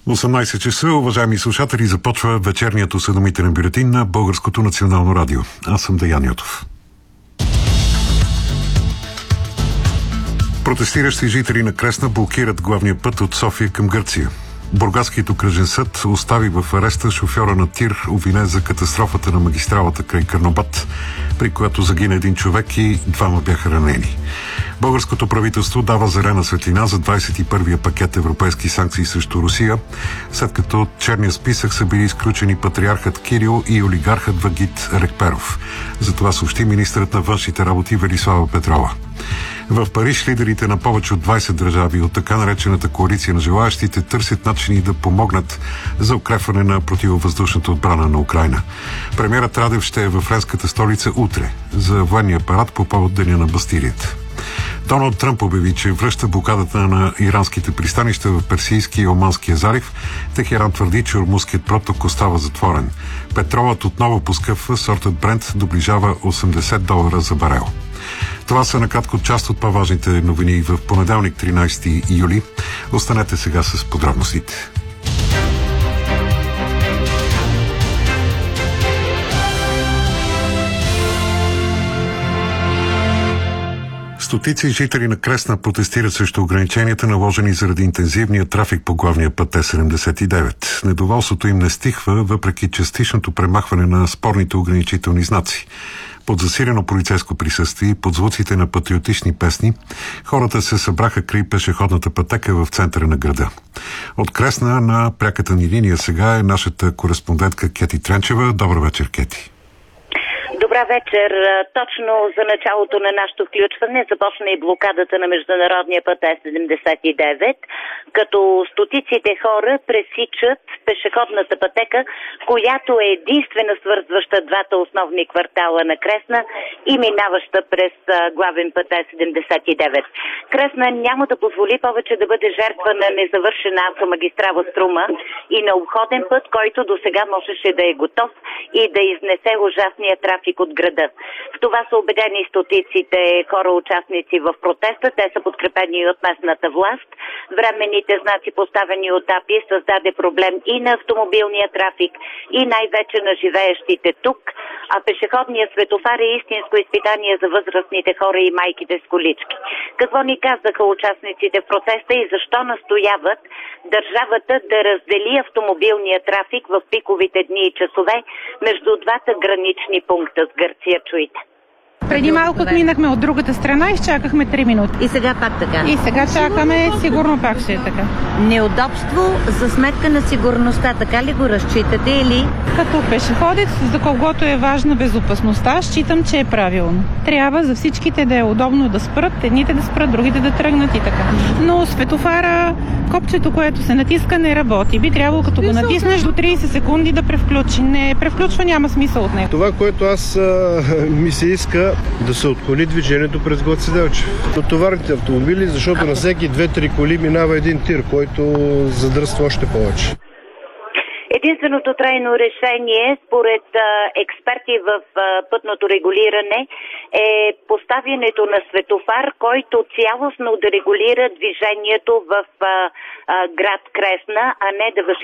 18 часа, уважаеми слушатели, започва вечерният осведомителен бюлетин на Българското национално радио. Аз съм Деян Йотов. Протестиращи жители на Кресна блокират главния път от София към Гърция. Бургаският окръжен съд остави в ареста шофьора на тир, обвинен за катастрофата на магистралата край Карнобат, при която загина един човек и двама бяха ранени. Българското правителство дава зелена светлина за 21-я пакет европейски санкции срещу Русия, след като от черния списък са били изключени патриархът Кирил и олигархът Вагит Рекперов. За това съобщи министърът на външните работи Велислава Петрова. В Париж лидерите на повече от 20 държави от така наречената коалиция на желаящите търсят начини да помогнат за укрепване на противовъздушната отбрана на Украйна. Премиерът Радев ще е във френската столица утре за военния парад по повод Деня на Бастилията. Доналд Тръмп обяви, че връща блокадата на иранските пристанища в Персийския и Оманския залив. Техеран твърди, че Ормузският проток остава затворен. Петролът отново поскъпва, сортът Брент доближава $80 за барел. Това са накратко част от по-важните новини в понеделник, 13 юли. Останете сега с подробностите. Стотици жители на Кресна протестират срещу ограниченията, наложени заради интензивния трафик по главния път Т-79. Недоволството им не стихва, въпреки частичното премахване на спорните ограничителни знаци. Под засилено полицейско присъствие и под звуците на патриотични песни, хората се събраха край пешеходната пътека в центъра на града. От Кресна на пряката ни линия сега е нашата кореспондентка Кети Тренчева. Добър вечер, Кети. Добра вечер. Точно за началото на нашето включване започна и блокадата на международния път Е-79, като стотиците хора пресичат пешеходната пътека, която е единствена свързваща двата основни квартала на Кресна и минаваща през главен път Е-79. Кресна няма да позволи повече да бъде жертва на незавършена автомагистрала Струма и на обходен път, който до сега можеше да е готов и да изнесе ужасния трафик от града. В това са убедени стотиците хора, участници в протеста. Те са подкрепени от местната власт. Временните знаци, поставени от АПИ, създаде проблем и на автомобилния трафик, и най-вече на живеещите тук, а пешеходният светофар е истинско изпитание за възрастните хора и майките с колички. Какво ни казаха участниците в протеста и защо настояват държавата да раздели автомобилния трафик в пиковите дни и часове между двата гранични пункта с Гърция? Чуйте. Преди малко минахме от другата страна и изчакахме 3 минути. И сега пак така? И сега чакаме, сигурно пак ще е така. Неудобство за сметка на сигурността, така ли го разчитате или? Като пешеходец, за когото е важна безопасността, считам, че е правилно. Трябва за всичките да е удобно да спрат, едните да спрат, другите да тръгнат и така. Но светофара, копчето, което се натиска, не работи. Би трябвало, като го натиснеш до 30 секунди да превключи. Не превключва, няма смисъл от него. Това, което аз ми се иска, да се отклони движението през Гоце Делчев. От товарните автомобили, защото на всеки 2-3 коли минава един тир, който задръства още повече. Единственото трайно решение, според експерти в пътното регулиране, е поставянето на светофар, който цялостно да регулира движението в град Кресна, а не да върши